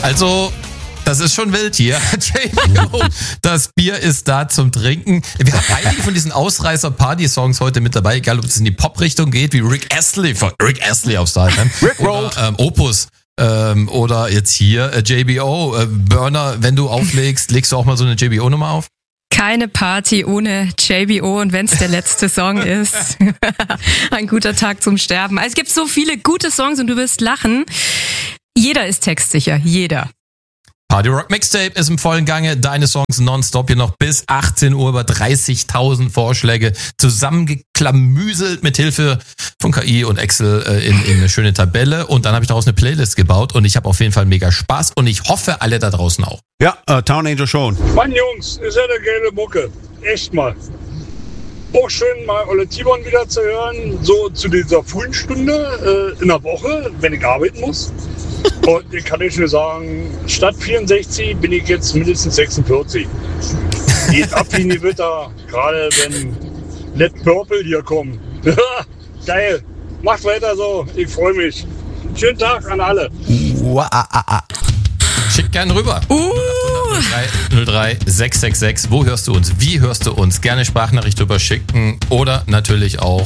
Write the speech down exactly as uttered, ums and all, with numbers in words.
Also, das ist schon wild hier. J B O, das Bier ist da zum Trinken. Wir haben einige von diesen Ausreißer-Party-Songs heute mit dabei, egal ob es in die Pop-Richtung geht, wie Rick Astley, von Rick Astley auf Style, ne? Oder ähm, Opus. Ähm, oder jetzt hier äh, J B O. Äh, Burner, wenn du auflegst, legst du auch mal so eine J B O-Nummer auf? Keine Party ohne J B O und wenn es der letzte Song ist, ein guter Tag zum Sterben. Also es gibt so viele gute Songs und du wirst lachen. Jeder ist textsicher, jeder. Party Rock Mixtape ist im vollen Gange. Deine Songs nonstop hier noch bis achtzehn Uhr über dreißigtausend Vorschläge zusammengeklamüselt mit Hilfe von K I und Excel äh, in, in eine schöne Tabelle. Und dann habe ich daraus eine Playlist gebaut und ich habe auf jeden Fall mega Spaß und ich hoffe, alle da draußen auch. Ja, uh, Town Angel schon. Mann, Jungs, ist ja eine geile Mucke. Echt mal. Auch schön, mal Olle Timon wieder zu hören. So zu dieser frühen Stunde äh, in der Woche, wenn ich arbeiten muss. Und ich kann ich nur sagen, statt vierundsechzig bin ich jetzt mindestens sechsundvierzig. Geht ab wie die Witter, gerade wenn Let Purple hier kommen. Geil, macht weiter so, ich freue mich. Schönen Tag an alle. Schick gern rüber. Uh. null drei sechs sechs sechs. Wo hörst du uns? Wie hörst du uns? Gerne Sprachnachricht drüber schicken oder natürlich auch